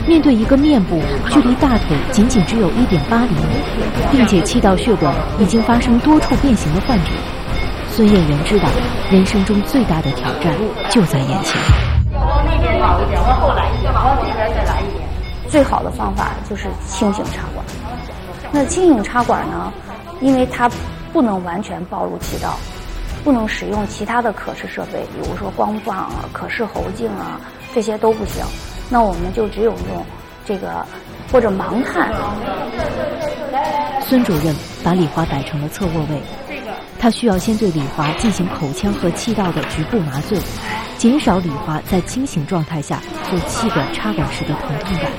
面对一个面部距离大腿仅只有1.8厘米，并且气道血管已经发生多处变形的患者，孙演员知道人生中最大的挑战就在眼前。 往那边倒一点，往后来一点，往里边再来一点。 最好的方法就是轻型插管。那轻型插管呢，因为它不能完全暴露气道，不能使用其他的可视设备，比如说光棒啊、可视喉镜啊，这些都不行。那我们就只有用这个或者盲探。 孙主任把李华摆成了侧卧位，他需要先对李华进行口腔和气道的局部麻醉，减少李华在清醒状态下做气管插管时的疼痛感。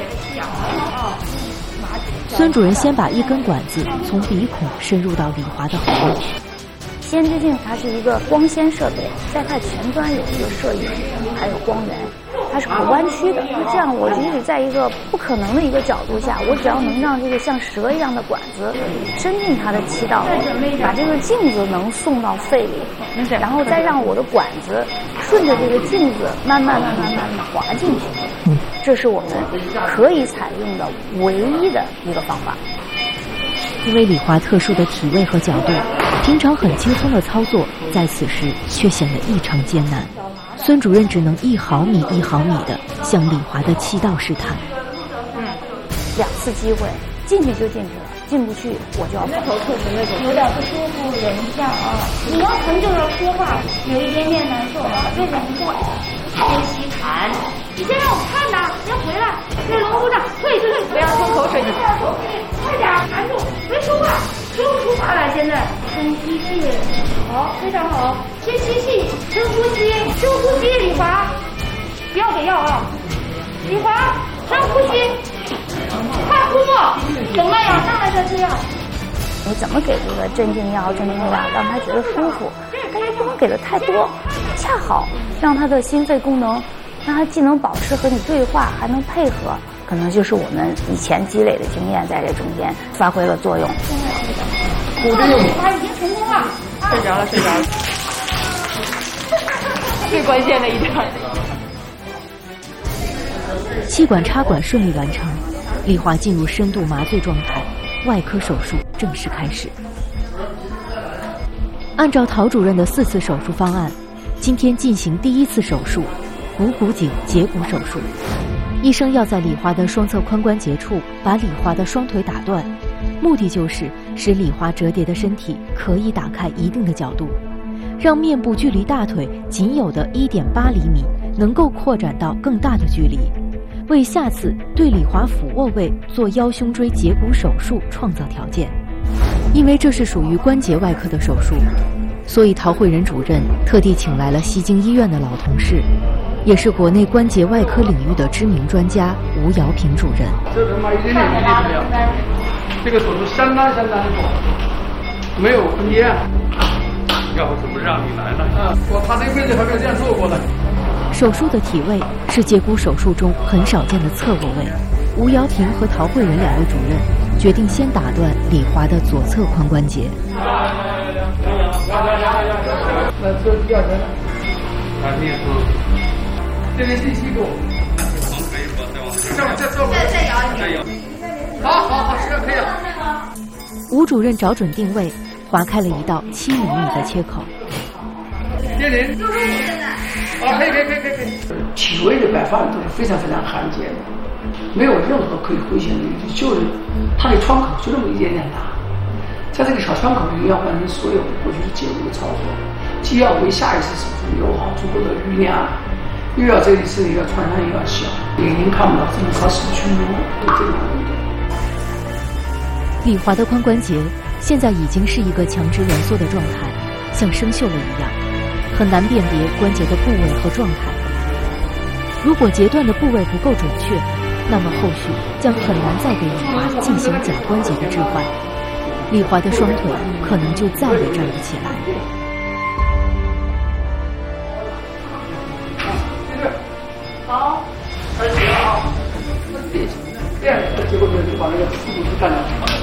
孙主任先把一根管子从鼻孔深入到李华的喉咙。 先知镜它是一个光纤设备，在它前端有一个摄影，还有光源，它是可弯曲的。这样我即使在一个不可能的一个角度下，我只要能让这个像蛇一样的管子伸进它的气道，把这个镜子能送到肺里，然后再让我的管子顺着这个镜子慢慢的滑进去，这是我们可以采用的唯一的一个方法。 因为李华特殊的体位和角度，平常很轻松的操作，在此时却显得异常艰难。孙主任只能1毫米1毫米地向李华的气道试探。 2次机会，进去就进去了，进不去我就要跑。 有点不舒服，忍一下啊！你要疼就要说话，有一点点难受啊，别忍一下。呼吸喘，你先让我看呐，别回来，别龙鼓掌，退，不要吞口水，快点，含住，别说话，说不出话来。现在深吸气，好，非常好，先吸气，深呼吸，深呼吸，李华，不要给药啊，李华，深呼吸，快呼沫，等慢药上来再吃药。 你怎么给这个镇静药让他觉得舒服，但是不能给的太多，恰好让他的心肺功能，让他既能保持和你对话，还能配合，可能就是我们以前积累的经验在这中间发挥了作用。 鼓着用，他已经成功了，睡着了，最关键的一点。 气管插管顺利完成，李华进入深度麻醉状态，外科手术正式开始。按照陶主任的4次手术方案，今天进行第1次手术——股骨颈截骨手术。医生要在李华的双侧髋关节处把李华的双腿打断，目的就是使李华折叠的身体可以打开一定的角度，让面部距离大腿仅有的1.8厘米能够扩展到更大的距离，为下次对李华俯卧位做腰胸椎截骨手术创造条件。因为这是属于关节外科的手术，所以陶慧仁主任特地请来了西京医院的老同事，也是国内关节外科领域的知名专家吴瑶平主任。 这他妈一点点问题都没有，这个手术相当的好，没有空间。要不怎么让你来呢？他这辈子还没有这样做过呢。 手术的体位是截骨手术中很少见的侧卧位。吴瑶平和陶慧仁2位主任决定先打断李华的左侧髋关节。 那这第2层，这边信息给我。再摇一点。好，是可以了。 吴主任找准定位，划开了一道7厘米的切口。 10，可以。体位的摆放都是非常罕见的，没有任何可以回旋的余地，就是它的窗口就这么一点点大，在这个小窗口里要完成所有的过去的截骨的操作，既要为下一次手术留好足够的余量，又要这一次的创伤又要小，眼睛看不到，只能靠视觉摸，就这样的一个。 李华的髋关节现在已经是一个强直挛缩的状态，像生锈了一样，很难辨别关节的部位和状态。如果截断的部位不够准确，那么后续将很难再给李华进行假关节的置换，李华的双腿可能就再也站不起来。 好，开始啊！这样，结果就把那个速度就干掉。